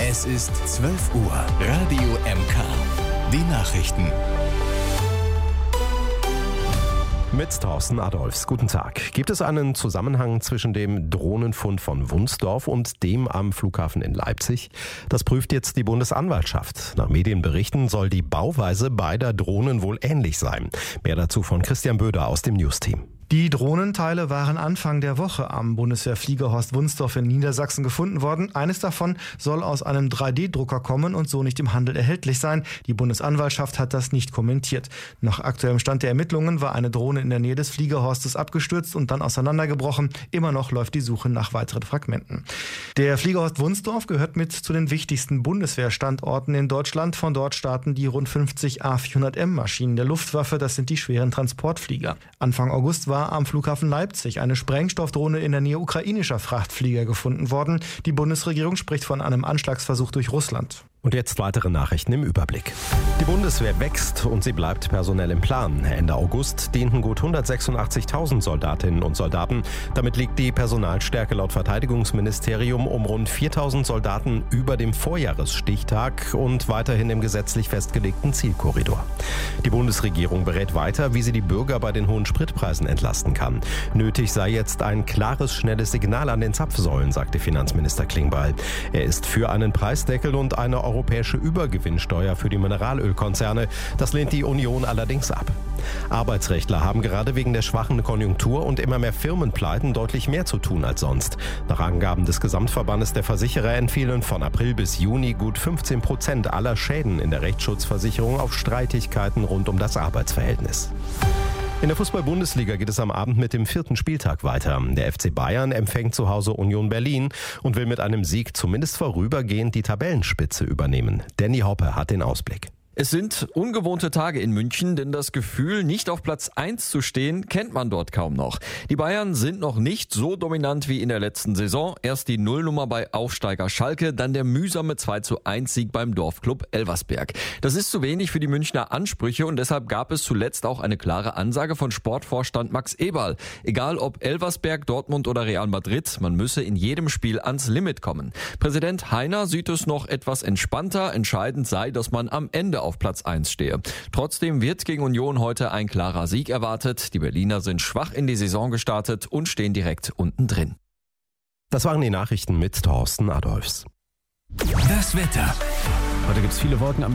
Es ist 12 Uhr. Radio MK. Die Nachrichten. Mit Thorsten Adolfs. Guten Tag. Gibt es einen Zusammenhang zwischen dem Drohnenfund von Wunsdorf und dem am Flughafen in Leipzig? Das prüft jetzt die Bundesanwaltschaft. Nach Medienberichten soll die Bauweise beider Drohnen wohl ähnlich sein. Mehr dazu von Christian Böder aus dem News-Team. Die Drohnenteile waren Anfang der Woche am Bundeswehrfliegerhorst Wunsdorf in Niedersachsen gefunden worden. Eines davon soll aus einem 3D-Drucker kommen und so nicht im Handel erhältlich sein. Die Bundesanwaltschaft hat das nicht kommentiert. Nach aktuellem Stand der Ermittlungen war eine Drohne in der Nähe des Fliegerhorstes abgestürzt und dann auseinandergebrochen. Immer noch läuft die Suche nach weiteren Fragmenten. Der Fliegerhorst Wunsdorf gehört mit zu den wichtigsten Bundeswehrstandorten in Deutschland. Von dort starten die rund 50 A400M-Maschinen der Luftwaffe. Das sind die schweren Transportflieger. Anfang August war am Flughafen Leipzig eine Sprengstoffdrohne in der Nähe ukrainischer Frachtflieger gefunden worden. Die Bundesregierung spricht von einem Anschlagsversuch durch Russland. Und jetzt weitere Nachrichten im Überblick. Die Bundeswehr wächst und sie bleibt personell im Plan. Ende August dienten gut 186.000 Soldatinnen und Soldaten. Damit liegt die Personalstärke laut Verteidigungsministerium um rund 4.000 Soldaten über dem Vorjahresstichtag und weiterhin im gesetzlich festgelegten Zielkorridor. Die Bundesregierung berät weiter, wie sie die Bürger bei den hohen Spritpreisen entlasten kann. Nötig sei jetzt ein klares, schnelles Signal an den Zapfsäulen, sagte Finanzminister Klingbeil. Er ist für einen Preisdeckel und eine europäische Übergewinnsteuer für die Mineralölkonzerne. Das lehnt die Union allerdings ab. Arbeitsrechtler haben gerade wegen der schwachen Konjunktur und immer mehr Firmenpleiten deutlich mehr zu tun als sonst. Nach Angaben des Gesamtverbandes der Versicherer entfielen von April bis Juni gut 15% aller Schäden in der Rechtsschutzversicherung auf Streitigkeiten rund um das Arbeitsverhältnis. In der Fußball-Bundesliga geht es am Abend mit dem 4. Spieltag weiter. Der FC Bayern empfängt zu Hause Union Berlin und will mit einem Sieg zumindest vorübergehend die Tabellenspitze übernehmen. Danny Hoppe hat den Ausblick. Es sind ungewohnte Tage in München, denn das Gefühl, nicht auf Platz 1 zu stehen, kennt man dort kaum noch. Die Bayern sind noch nicht so dominant wie in der letzten Saison. Erst die Nullnummer bei Aufsteiger Schalke, dann der mühsame 2:1-Sieg beim Dorfklub Elversberg. Das ist zu wenig für die Münchner Ansprüche und deshalb gab es zuletzt auch eine klare Ansage von Sportvorstand Max Eberl. Egal ob Elversberg, Dortmund oder Real Madrid, man müsse in jedem Spiel ans Limit kommen. Präsident Heiner sieht es noch etwas entspannter. Entscheidend sei, dass man am Ende auf Platz 1 stehe. Trotzdem wird gegen Union heute ein klarer Sieg erwartet. Die Berliner sind schwach in die Saison gestartet und stehen direkt unten drin. Das waren die Nachrichten mit Thorsten Adolfs. Das Wetter. Heute gibt es viele Wolken am